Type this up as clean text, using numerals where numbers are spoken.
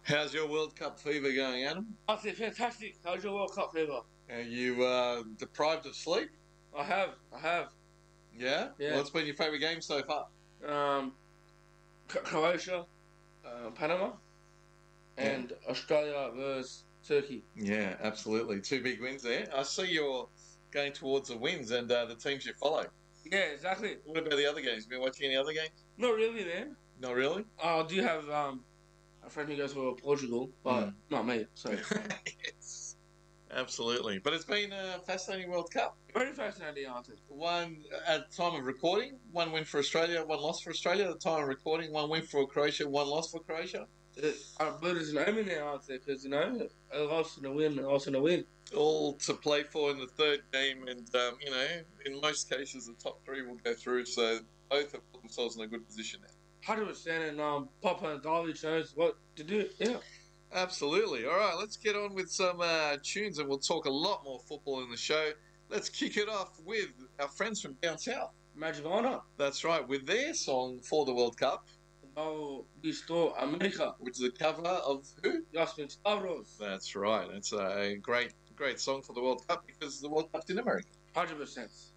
How's your World Cup fever going, Adam? I say fantastic. How's your World Cup fever? Are you deprived of sleep? I have. Yeah? Yeah. What's been your favourite game so far? Um, Croatia, Panama, Yeah. and Australia versus Turkey. Yeah, absolutely. Two big wins there. I see you're going towards the wins and the teams you follow. Yeah, exactly. What about the other games? Been watching any other games? Not really, man. Not really? I do have a friend who goes for Portugal, but not me. So Yes. Absolutely. But it's been a fascinating World Cup. very fascinating answer. One at the time of recording, one win for Australia, one loss for Australia. At the time of recording, one win for Croatia, one loss for Croatia. I believe there's an omen there, answer, because a loss and a win, a loss and a win. All to play for in the third game, and in most cases, the top three will go through. So both have put themselves in a good position now. 100%, and Papa and Dolly knows what to do. Yeah. Absolutely. All right, let's get on with some tunes, and we'll talk a lot more football in the show. Let's kick it off with our friends from down south. Magic Honor. That's right, with their song for the World Cup, No, Visto America. which is a cover of who? Jasmin Stavros. That's right. It's a great song for the World Cup because the World Cup's in America. 100%.